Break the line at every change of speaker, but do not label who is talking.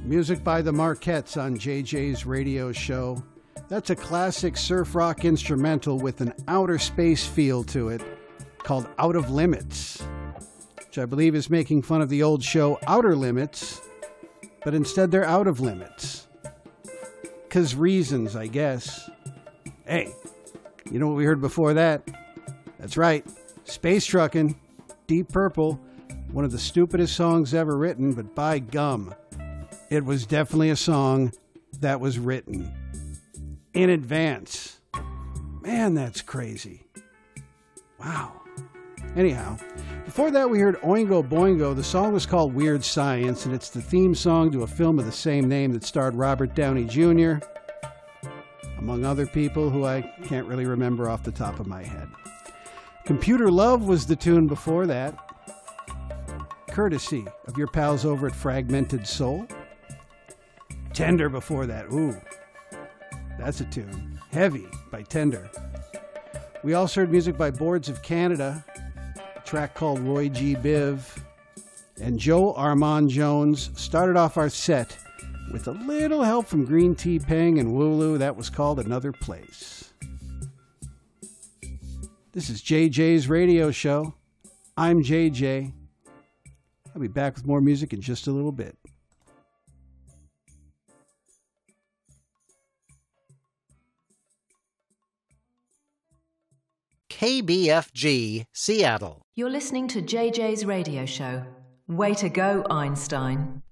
Music by the Marquettes on JJ's radio show. That's a classic surf rock instrumental with an outer space feel to it called Out of Limits, which I believe is making fun of the old show Outer Limits, but instead they're out of limits. 'Cause reasons, I guess. Hey, you know what we heard before that? That's right, Space Truckin', Deep Purple, one of the stupidest songs ever written, but by gum, it was definitely a song that was written in advance. Man, that's crazy. Wow. Anyhow, before that we heard Oingo Boingo. The song was called Weird Science, and it's the theme song to a film of the same name that starred Robert Downey Jr., among other people who I can't really remember off the top of my head. Computer Love was the tune before that, courtesy of your pals over at Fragmented Soul. Tender before that. Ooh, that's a tune. Heavy by Tender. We also heard music by Boards of Canada, a track called Roy G. Biv. And Joe Armand Jones started off our set with a little help from Green Tea Peng and Wooloo. That was called Another Place. This is JJ's radio show. I'm JJ. I'll be back with more music in just a little bit.
KBFG, Seattle.
You're listening to JJ's radio show. Way to go, Einstein.